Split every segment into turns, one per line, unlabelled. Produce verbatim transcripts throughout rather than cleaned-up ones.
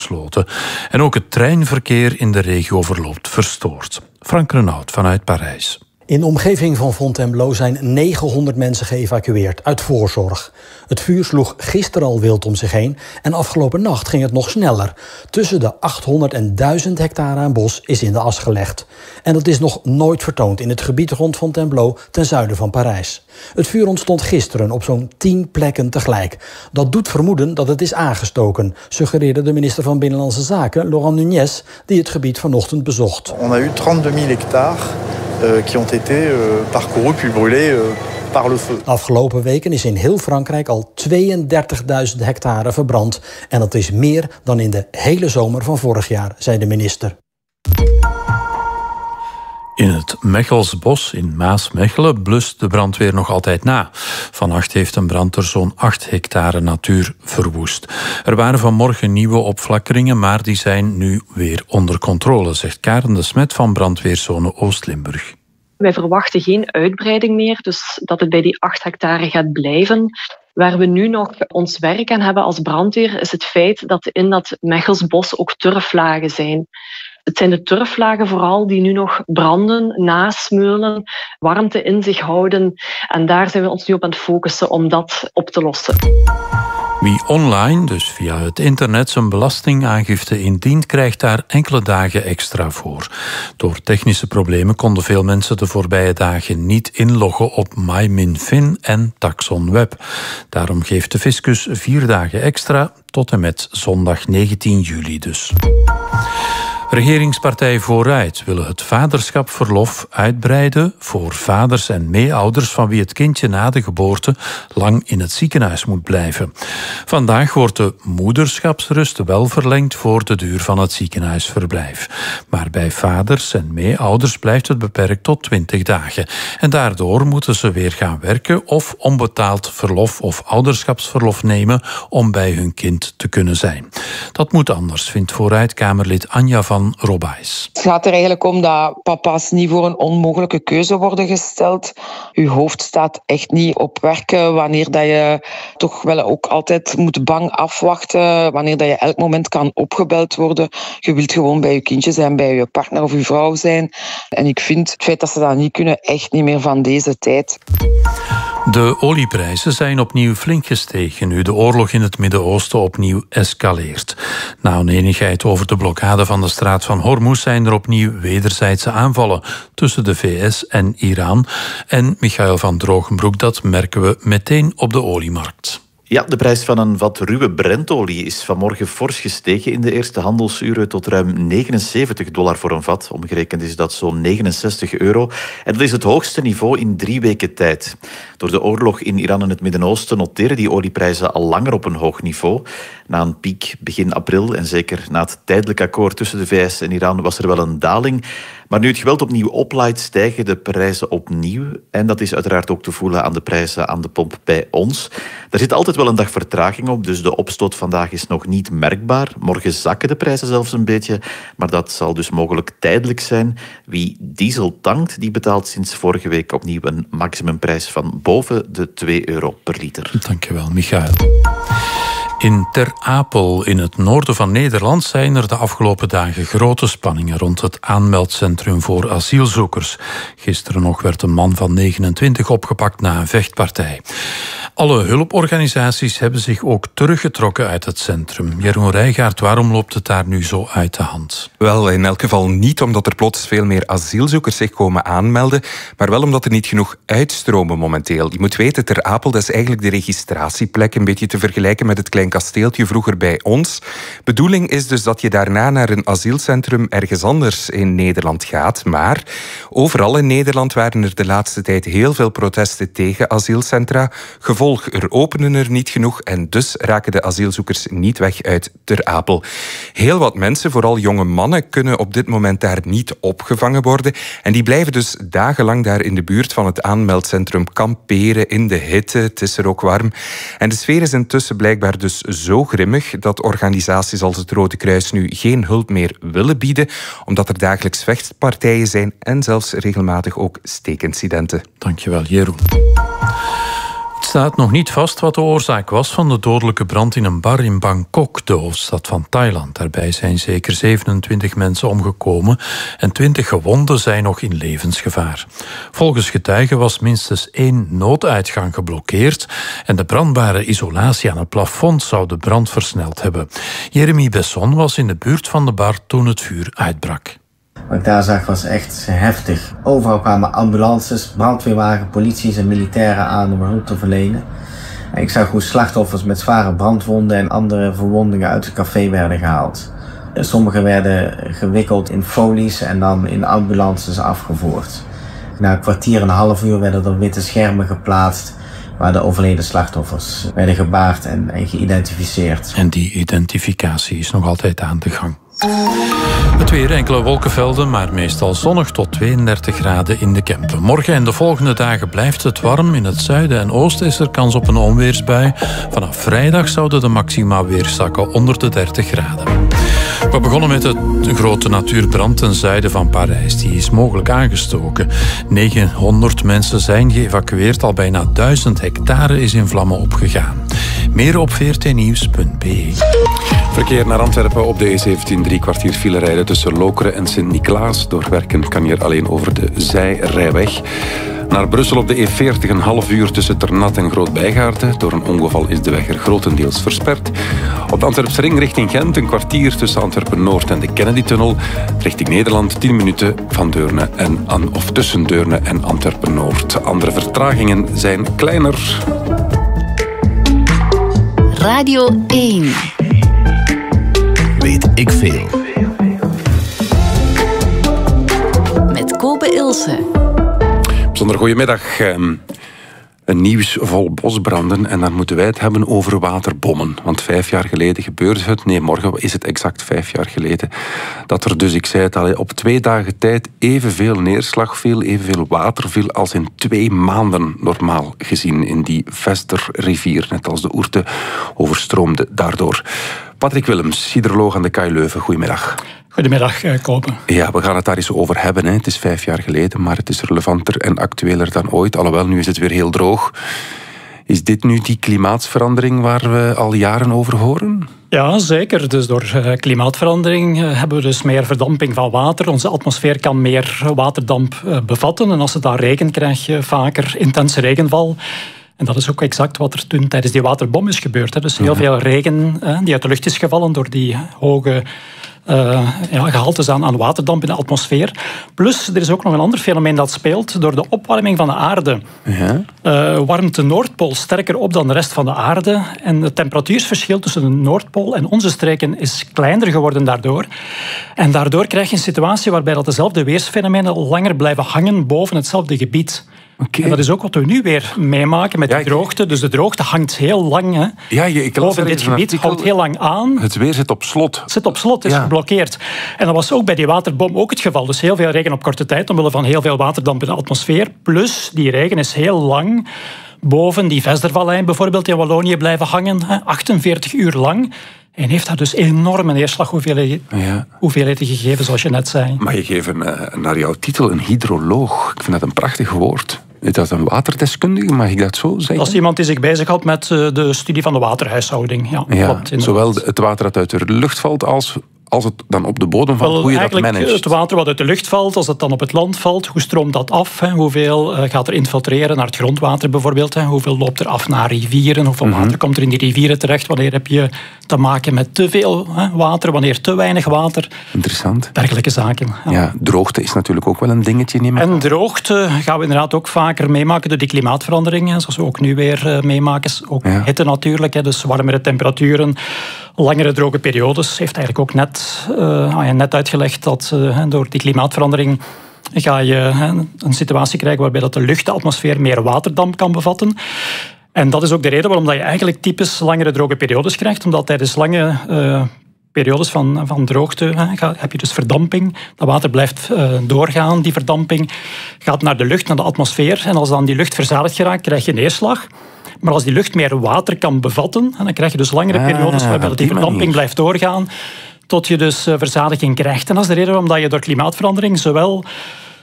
gesloten. En ook het treinverkeer in de regio verloopt verstoord. Frank Renaud vanuit Parijs.
In de omgeving van Fontainebleau zijn negenhonderd mensen geëvacueerd uit voorzorg. Het vuur sloeg gisteren al wild om zich heen en afgelopen nacht ging het nog sneller. Tussen de achthonderd en duizend hectare aan bos is in de as gelegd. En dat is nog nooit vertoond in het gebied rond Fontainebleau ten zuiden van Parijs. Het vuur ontstond gisteren op zo'n tien plekken tegelijk. Dat doet vermoeden dat het is aangestoken, suggereerde de minister van Binnenlandse Zaken, Laurent Nunez, die het gebied vanochtend bezocht.
On a eu trente-deux mille hectares uh, qui ont été uh, parcourus puis brûlés uh, par le feu.
De afgelopen weken is in heel Frankrijk al tweeëndertigduizend hectare verbrand. En dat is meer dan in de hele zomer van vorig jaar, zei de minister.
In het Mechelsbos in Maasmechelen blust de brandweer nog altijd na. Vannacht heeft een brand er zo'n acht hectare natuur verwoest. Er waren vanmorgen nieuwe opflakkeringen, maar die zijn nu weer onder controle, zegt Karen de Smet van brandweerzone Oost-Limburg.
Wij verwachten geen uitbreiding meer, dus dat het bij die acht hectare gaat blijven. Waar we nu nog ons werk aan hebben als brandweer is het feit dat in dat Mechelsbos ook turflagen zijn. Het zijn de turflagen vooral die nu nog branden, nasmeulen, warmte in zich houden. En daar zijn we ons nu op aan het focussen om dat op te lossen.
Wie online, dus via het internet, zijn belastingaangifte indient, krijgt daar enkele dagen extra voor. Door technische problemen konden veel mensen de voorbije dagen niet inloggen op MyMinFin en TaxonWeb. Daarom geeft de fiscus vier dagen extra, tot en met zondag negentien juli dus. Regeringspartij Vooruit wil het vaderschapverlof uitbreiden voor vaders en meeouders van wie het kindje na de geboorte lang in het ziekenhuis moet blijven. Vandaag wordt de moederschapsrust wel verlengd voor de duur van het ziekenhuisverblijf. Maar bij vaders en meeouders blijft het beperkt tot twintig dagen. En daardoor moeten ze weer gaan werken of onbetaald verlof of ouderschapsverlof nemen om bij hun kind te kunnen zijn. Dat moet anders, vindt Vooruit-Kamerlid Anja van Robijs.
Het gaat er eigenlijk om dat papa's niet voor een onmogelijke keuze worden gesteld. Je hoofd staat echt niet op werken wanneer dat je toch wel ook altijd moet bang afwachten, wanneer dat je elk moment kan opgebeld worden. Je wilt gewoon bij je kindje zijn, bij je partner of je vrouw zijn. En ik vind het feit dat ze dat niet kunnen echt niet meer van deze tijd.
De olieprijzen zijn opnieuw flink gestegen nu de oorlog in het Midden-Oosten opnieuw escaleert. Na onenigheid over de blokkade van de straat van Hormuz zijn er opnieuw wederzijdse aanvallen tussen de V S en Iran. En Michael van Drogenbroek, dat merken we meteen op de oliemarkt.
Ja, de prijs van een vat ruwe Brentolie is vanmorgen fors gestegen in de eerste handelsuren tot ruim negenenzeventig dollar voor een vat. Omgerekend is dat zo'n negenenzestig euro. En dat is het hoogste niveau in drie weken tijd. Door de oorlog in Iran en het Midden-Oosten noteren die olieprijzen al langer op een hoog niveau. Na een piek begin april en zeker na het tijdelijk akkoord tussen de V S en Iran was er wel een daling. Maar nu het geweld opnieuw oplaait, stijgen de prijzen opnieuw. En dat is uiteraard ook te voelen aan de prijzen aan de pomp bij ons. Er zit altijd wel een dag vertraging op, dus de opstoot vandaag is nog niet merkbaar. Morgen zakken de prijzen zelfs een beetje, maar dat zal dus mogelijk tijdelijk zijn. Wie diesel tankt, die betaalt sinds vorige week opnieuw een maximumprijs van boven de twee euro per liter.
Dankjewel, Michael. In Ter Apel, in het noorden van Nederland, zijn er de afgelopen dagen grote spanningen rond het aanmeldcentrum voor asielzoekers. Gisteren nog werd een man van negenentwintig opgepakt na een vechtpartij. Alle hulporganisaties hebben zich ook teruggetrokken uit het centrum. Jeroen Rijgaard, waarom loopt het daar nu zo uit de hand?
Wel, in elk geval niet omdat er plots veel meer asielzoekers zich komen aanmelden, maar wel omdat er niet genoeg uitstromen momenteel. Je moet weten, Ter Apel, dat is eigenlijk de registratieplek, een beetje te vergelijken met het klein kasteeltje vroeger bij ons. Bedoeling is dus dat je daarna naar een asielcentrum ergens anders in Nederland gaat, maar overal in Nederland waren er de laatste tijd heel veel protesten tegen asielcentra. Gevolg, er openen er niet genoeg en dus raken de asielzoekers niet weg uit Ter Apel. Heel wat mensen, vooral jonge mannen, kunnen op dit moment daar niet opgevangen worden en die blijven dus dagenlang daar in de buurt van het aanmeldcentrum kamperen in de hitte. Het is er ook warm. En de sfeer is intussen blijkbaar dus zo grimmig dat organisaties als het Rode Kruis nu geen hulp meer willen bieden, omdat er dagelijks vechtpartijen zijn en zelfs regelmatig ook steekincidenten.
Dankjewel, Jeroen. Het staat nog niet vast wat de oorzaak was van de dodelijke brand in een bar in Bangkok, de hoofdstad van Thailand. Daarbij zijn zeker zevenentwintig mensen omgekomen en twintig gewonden zijn nog in levensgevaar. Volgens getuigen was minstens één nooduitgang geblokkeerd en de brandbare isolatie aan het plafond zou de brand versneld hebben. Jeremy Besson was in de buurt van de bar toen het vuur uitbrak.
Wat ik daar zag was echt heftig. Overal kwamen ambulances, brandweerwagen, polities en militairen aan om hulp te verlenen. En ik zag hoe slachtoffers met zware brandwonden en andere verwondingen uit het café werden gehaald. Sommigen werden gewikkeld in folies en dan in ambulances afgevoerd. Na een kwartier en een half uur werden er witte schermen geplaatst waar de overleden slachtoffers werden gebaard en, en geïdentificeerd.
En die identificatie is nog altijd aan de gang. Het weer, enkele wolkenvelden, maar meestal zonnig tot tweeëndertig graden in de Kempen. Morgen en de volgende dagen blijft het warm. In het zuiden en oosten is er kans op een onweersbui. Vanaf vrijdag zouden de maxima weer zakken onder de dertig graden. We begonnen met een grote natuurbrand ten zuiden van Parijs. Die is mogelijk aangestoken. negenhonderd mensen zijn geëvacueerd. Al bijna duizend hectare is in vlammen opgegaan. Meer op v r t nieuws punt b e.
Verkeer naar Antwerpen op de E zeventien, drie kwartier file rijden tussen Lokeren en Sint-Niklaas. Door werken kan je er alleen over de zijrijweg. Naar Brussel op de E veertig een half uur tussen Ternat en Groot-Bijgaarden. Door een ongeval is de weg er grotendeels versperd. Op de Antwerpse ring richting Gent een kwartier tussen Antwerpen-Noord en de Kennedy-tunnel. Richting Nederland tien minuten van Deurne en aan, of tussen Deurne en Antwerpen-Noord. Andere vertragingen zijn kleiner.
Radio één.
Weet ik veel.
Met Kobe Ilse.
Bijzonder goedemiddag. Een nieuws vol bosbranden en dan moeten wij het hebben over waterbommen. Want vijf jaar geleden gebeurde het, nee, morgen is het exact vijf jaar geleden, dat er dus, ik zei het al, op twee dagen tijd evenveel neerslag viel, evenveel water viel als in twee maanden normaal gezien in die Vesterrivier. Net als de Ourthe overstroomde daardoor. Patrick Willems, hydroloog aan de K U Leuven, goedemiddag.
Goedemiddag, Kope.
Ja, we gaan het daar eens over hebben. Hè. Het is vijf jaar geleden, maar het is relevanter en actueler dan ooit. Alhoewel, nu is het weer heel droog. Is dit nu die klimaatsverandering waar we al jaren over horen?
Ja, zeker. Dus door uh, klimaatverandering uh, hebben we dus meer verdamping van water. Onze atmosfeer kan meer waterdamp uh, bevatten. En als het dan regent, krijg je vaker intense regenval. En dat is ook exact wat er toen tijdens die waterbom is gebeurd. Hè. Dus heel veel regen uh, die uit de lucht is gevallen door die hoge Uh, ja, gehaltes aan, aan waterdamp in de atmosfeer. Plus, er is ook nog een ander fenomeen dat speelt. Door de opwarming van de aarde ja. uh, warmt de Noordpool sterker op dan de rest van de aarde. En het temperatuursverschil tussen de Noordpool en onze streken is kleiner geworden daardoor. En daardoor krijg je een situatie waarbij dat dezelfde weersfenomenen langer blijven hangen boven hetzelfde gebied. Okay. En dat is ook wat we nu weer meemaken met ja, de droogte. Dus de droogte hangt heel lang. Hè.
Ja, je, ik
boven dit gebied artikel, houdt heel lang aan.
Het weer zit op slot.
Het zit op slot, is ja. geblokkeerd. En dat was ook bij die waterbom ook het geval. Dus heel veel regen op korte tijd, omwille van heel veel waterdamp in de atmosfeer. Plus, die regen is heel lang boven die Vestervallei bijvoorbeeld in Wallonië blijven hangen. Hè, achtenveertig uur lang. En heeft daar dus enorme neerslaghoeveelheden ja. gegeven, zoals je net zei.
Maar je geeft een, uh, naar jouw titel een hydroloog. Ik vind dat een prachtig woord. Is dat een waterdeskundige, mag ik dat zo zeggen?
Dat is iemand die zich bezighoudt met de studie van de waterhuishouding. Ja,
ja,
klopt,
zowel het water dat uit de lucht valt als... als het dan op de bodem valt,
Wel,
hoe je dat managt?
Het water wat uit de lucht valt, als het dan op het land valt, hoe stroomt dat af? Hè? Hoeveel uh, gaat er infiltreren naar het grondwater bijvoorbeeld? Hè? Hoeveel loopt er af naar rivieren? Hoeveel mm-hmm. water komt er in die rivieren terecht? Wanneer heb je te maken met te veel hè, water? Wanneer te weinig water?
Interessant.
Dergelijke zaken. Ja.
Ja, droogte is natuurlijk ook wel een dingetje. Neem ik
en droogte gaan we inderdaad ook vaker meemaken door die klimaatveranderingen, zoals we ook nu weer uh, meemaken. Ook ja. hitte natuurlijk, hè, dus warmere temperaturen. Langere droge periodes. Heeft eigenlijk ook net, uh, net uitgelegd dat uh, door die klimaatverandering ga je uh, een situatie krijgen waarbij dat de lucht, de atmosfeer, meer waterdamp kan bevatten. En dat is ook de reden waarom dat je eigenlijk typisch langere droge periodes krijgt. Omdat tijdens lange uh, periodes van, van droogte uh, heb je dus verdamping. Dat water blijft uh, doorgaan, die verdamping gaat naar de lucht, naar de atmosfeer. En als dan die lucht verzadigd geraakt, krijg je neerslag. Maar als die lucht meer water kan bevatten, dan krijg je dus langere ah, periodes waarbij die, die verdamping manier. blijft doorgaan tot je dus verzadiging krijgt. En dat is de reden waarom je door klimaatverandering zowel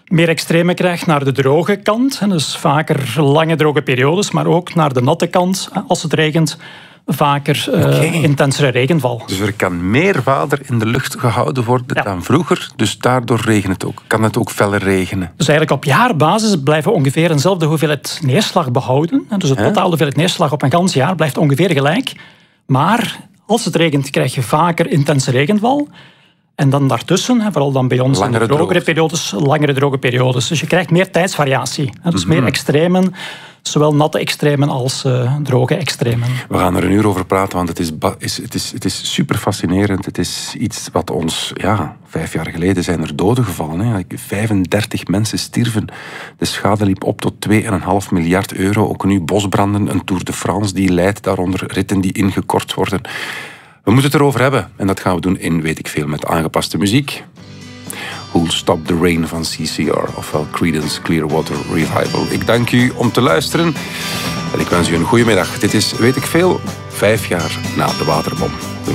meer extreme krijgt naar de droge kant. Dus vaker lange droge periodes, maar ook naar de natte kant als het regent. Vaker uh, okay. intensere regenval.
Dus er kan meer water in de lucht gehouden worden ja. dan vroeger. Dus daardoor regent het ook. Kan het ook feller regenen?
Dus eigenlijk op jaarbasis blijven we ongeveer eenzelfde hoeveelheid neerslag behouden. Dus het totale hoeveelheid neerslag op een gans jaar blijft ongeveer gelijk. Maar als het regent krijg je vaker intense regenval. En dan daartussen, vooral dan bij ons langere in de drogere droogte. periodes, langere droge periodes. Dus je krijgt meer tijdsvariatie. Dus mm-hmm. meer extremen. Zowel natte extremen als uh, droge extremen.
We gaan er een uur over praten, want het is, is, het is, het is super fascinerend. Het is iets wat ons... Ja, vijf jaar geleden zijn er doden gevallen. Hè. vijfendertig mensen stierven. De schade liep op tot twee komma vijf miljard euro. Ook nu bosbranden, een Tour de France die leidt daaronder, ritten die ingekort worden. We moeten het erover hebben. En dat gaan we doen in Weet ik Veel met aangepaste muziek. Who'll Stop the Rain van C C R, ofwel Creedence Clearwater Revival. Ik dank u om te luisteren en ik wens u een goede middag. Dit is Weet ik Veel, vijf jaar na de waterbom.